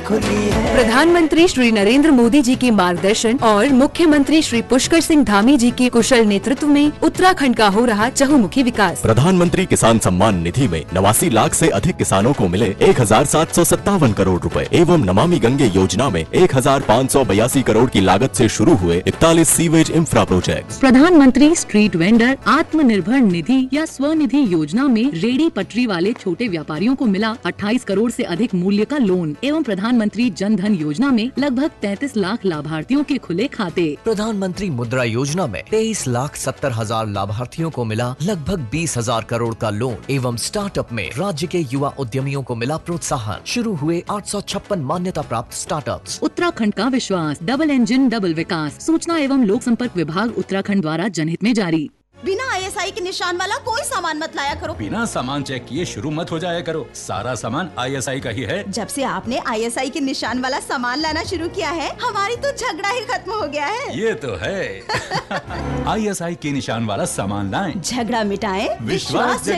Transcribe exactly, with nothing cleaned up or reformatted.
खुली है। प्रधानमंत्री श्री नरेंद्र मोदी जी के मार्गदर्शन और मुख्यमंत्री श्री पुष्कर सिंह धामी जी के कुशल नेतृत्व में उत्तराखंड का हो रहा चहुमुखी विकास। प्रधानमंत्री किसान सम्मान निधि में नवासी लाख से अधिक किसानों को मिले एक हजार सात सौ सत्तावन करोड़ रुपए एवं नमामि गंगे योजना में एक हजार पाँच सौ बयासी करोड़ की लागत से शुरू हुए इकतालीस सीवेज इंफ्रा प्रोजेक्ट। प्रधानमंत्री स्ट्रीट वेंडर आत्मनिर्भर निधि या स्वनिधि योजना में रेडी पटरी वाले छोटे व्यापारियों को मिला अट्ठाईस करोड़ से अधिक मूल्य का लोन एवं प्रधानमंत्री जन धन योजना में लगभग तैंतीस लाख लाभार्थियों के खुले खाते। प्रधानमंत्री मुद्रा योजना में तेईस लाख सत्तर हजार लाभार्थियों को मिला लगभग बीस हजार करोड़ का लोन एवं स्टार्टअप में राज्य के युवा उद्यमियों को मिला प्रोत्साहन। शुरू हुए आठ सौ छप्पन मान्यता प्राप्त स्टार्टअप्स। उत्तराखंड का विश्वास, डबल इंजन डबल विकास। सूचना एवं लोक संपर्क विभाग उत्तराखंड द्वारा जनहित में जारी। बिना आई एस आई के निशान वाला कोई सामान मत लाया करो। बिना सामान चेक किए शुरू मत हो जाया करो। सारा सामान आई एस आई का ही है। जब से आपने आई एस आई के निशान वाला सामान लाना शुरू किया है, हमारी तो झगड़ा ही खत्म हो गया है। ये तो है। आई एस आई के निशान वाला सामान लाएं, झगड़ा मिटाएं, विश्वास